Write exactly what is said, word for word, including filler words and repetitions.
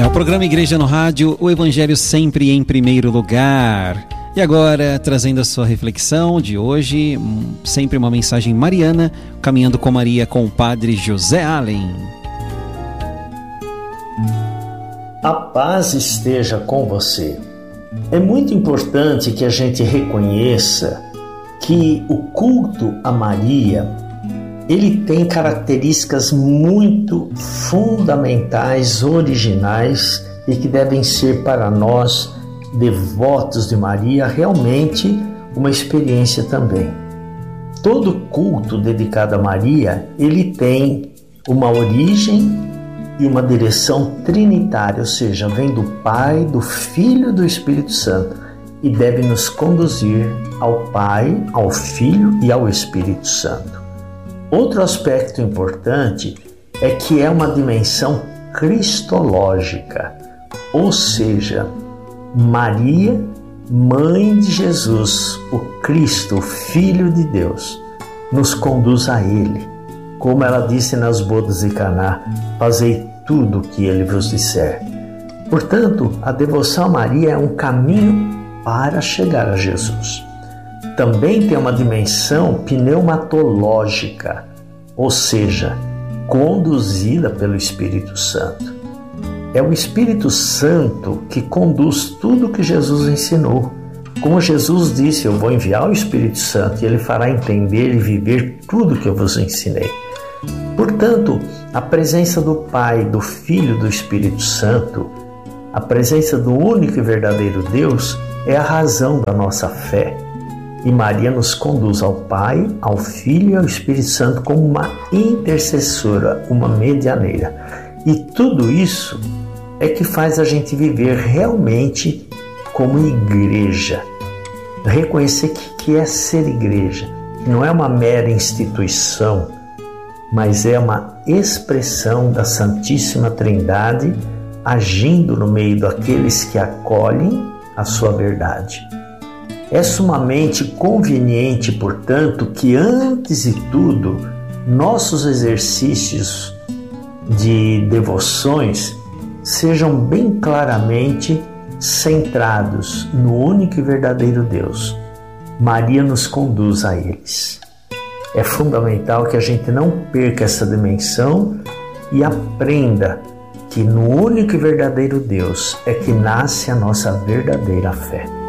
É o programa Igreja no Rádio, o Evangelho sempre em primeiro lugar. E agora, trazendo a sua reflexão de hoje, sempre uma mensagem mariana, Caminhando com Maria com o Padre José Allen. A paz esteja com você. É muito importante que a gente reconheça que o culto a Maria, ele tem características muito fundamentais, originais e que devem ser para nós, devotos de Maria, realmente uma experiência também. Todo culto dedicado a Maria, ele tem uma origem e uma direção trinitária, ou seja, vem do Pai, do Filho e do Espírito Santo e deve nos conduzir ao Pai, ao Filho e ao Espírito Santo. Outro aspecto importante é que é uma dimensão cristológica, ou seja, Maria, mãe de Jesus, o Cristo, o Filho de Deus, nos conduz a Ele. Como ela disse nas bodas de Caná, fazei tudo o que Ele vos disser. Portanto, a devoção a Maria é um caminho para chegar a Jesus. Também tem uma dimensão pneumatológica, ou seja, conduzida pelo Espírito Santo. É o Espírito Santo que conduz tudo o que Jesus ensinou. Como Jesus disse, eu vou enviar o Espírito Santo e ele fará entender e viver tudo que eu vos ensinei. Portanto, a presença do Pai, do Filho e do Espírito Santo, a presença do único e verdadeiro Deus, é a razão da nossa fé. E Maria nos conduz ao Pai, ao Filho e ao Espírito Santo como uma intercessora, uma medianeira. E tudo isso é que faz a gente viver realmente como igreja. Reconhecer que, que é ser igreja, que não é uma mera instituição, mas é uma expressão da Santíssima Trindade agindo no meio daqueles que acolhem a sua verdade. É sumamente conveniente, portanto, que antes de tudo, nossos exercícios de devoções sejam bem claramente centrados no único e verdadeiro Deus. Maria nos conduz a eles. É fundamental que a gente não perca essa dimensão e aprenda que no único e verdadeiro Deus é que nasce a nossa verdadeira fé.